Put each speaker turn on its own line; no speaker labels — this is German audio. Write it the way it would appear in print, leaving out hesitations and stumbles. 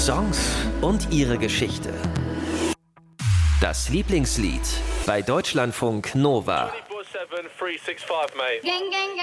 Songs und ihre Geschichte. Das Lieblingslied bei Deutschlandfunk Nova.
Gang, gang, gang.